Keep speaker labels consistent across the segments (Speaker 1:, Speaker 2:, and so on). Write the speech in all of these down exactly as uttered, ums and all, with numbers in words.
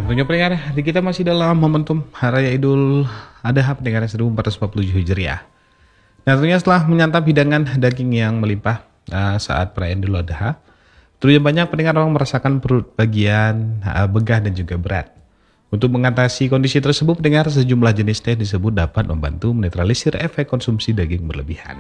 Speaker 1: tentunya pendengar, di kita masih dalam momentum Hari Raya Idul Adha pendengar seribu empat ratus empat puluh tujuh Hijriah. Nah, tentunya setelah menyantap hidangan daging yang melimpah uh, saat perayaan Idul Adha, tentunya banyak pendengar orang merasakan perut bagian uh, begah dan juga berat. Untuk mengatasi kondisi tersebut, pendengar sejumlah jenis teh disebut dapat membantu menetralisir efek konsumsi daging berlebihan.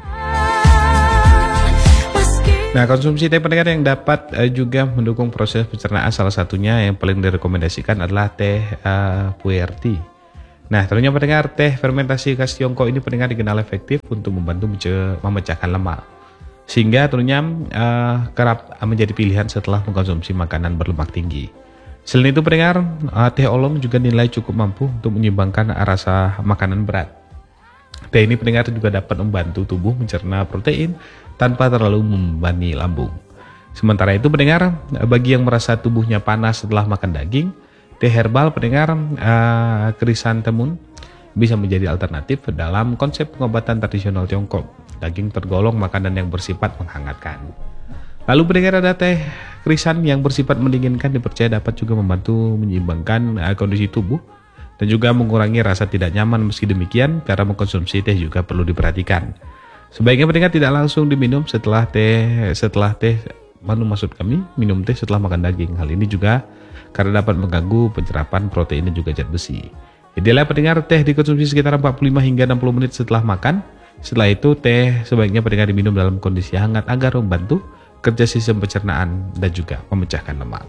Speaker 1: Nah, konsumsi teh pendengar yang dapat uh, juga mendukung proses pencernaan, salah satunya yang paling direkomendasikan adalah teh uh, pu'er tea. Nah, tentunya pendengar teh fermentasi khas Tiongkok ini pendengar dikenal efektif untuk membantu memecahkan lemak, sehingga tentunya uh, kerap menjadi pilihan setelah mengkonsumsi makanan berlemak tinggi. Selain itu pendengar, uh, teh oolong juga dinilai cukup mampu untuk menyeimbangkan rasa makanan berat. Teh ini pendengar juga dapat membantu tubuh mencerna protein tanpa terlalu membebani lambung. Sementara itu pendengar, bagi yang merasa tubuhnya panas setelah makan daging, teh herbal pendengar uh, krisantemum bisa menjadi alternatif dalam konsep pengobatan tradisional Tiongkok. Daging tergolong makanan yang bersifat menghangatkan. Lalu pendengar, ada teh krisan yang bersifat mendinginkan, dipercaya dapat juga membantu menyeimbangkan uh, kondisi tubuh dan juga mengurangi rasa tidak nyaman. Meski demikian, cara mengkonsumsi teh juga perlu diperhatikan. Sebaiknya pendengar tidak langsung diminum setelah teh setelah teh manu maksud kami minum teh setelah makan daging. Hal ini juga karena dapat mengganggu penyerapan protein dan juga zat besi. Idealnya pendengar teh dikonsumsi sekitar empat puluh lima hingga enam puluh menit setelah makan. Setelah itu teh sebaiknya pendengar diminum dalam kondisi hangat agar membantu kerja sistem pencernaan dan juga memecahkan lemak.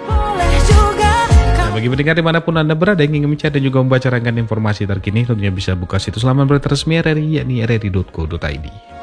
Speaker 1: Bagi pendengar dimanapun Anda berada yang ingin mencari dan juga membaca rangkaian informasi terkini, tentunya bisa buka situs laman berita resmi R R I, yakni r r i dot co dot i d.